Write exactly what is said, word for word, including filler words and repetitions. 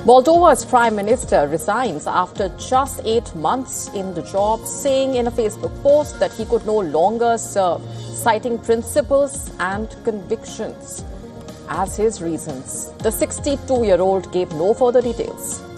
Moldova's Prime Minister resigns after just eight months in the job, saying in a Facebook post that he could no longer serve, citing principles and convictions as his reasons. The sixty-two-year-old gave no further details.